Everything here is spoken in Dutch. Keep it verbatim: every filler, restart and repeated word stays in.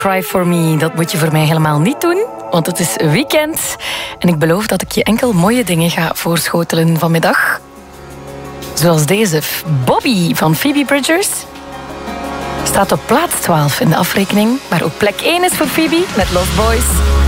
Cry for me, dat moet je voor mij helemaal niet doen, want het is weekend en ik beloof dat ik je enkel mooie dingen ga voorschotelen vanmiddag. Zoals deze, Bobby van Phoebe Bridgers. Staat op plaats twaalf in de afrekening, maar ook plek één is voor Phoebe met Lost Boys.